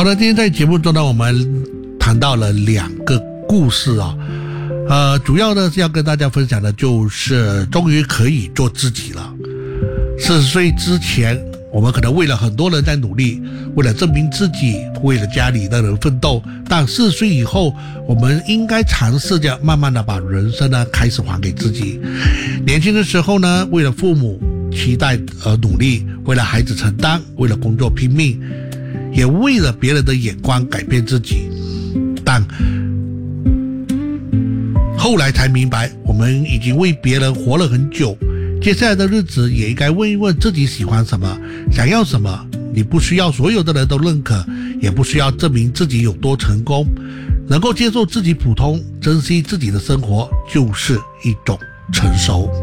好的，今天在节目中呢，我们谈到了2个故事主要呢是要跟大家分享的就是终于可以做自己了。40岁之前，我们可能为了很多人在努力，为了证明自己，为了家里的人奋斗，但40岁以后，我们应该尝试着慢慢的把人生呢开始还给自己。年轻的时候呢，为了父母期待而努力，为了孩子承担，为了工作拼命，也为了别人的眼光改变自己，但后来才明白，我们已经为别人活了很久，接下来的日子也应该问一问自己喜欢什么，想要什么。你不需要所有的人都认可，也不需要证明自己有多成功，能够接受自己普通，珍惜自己的生活，就是一种成熟。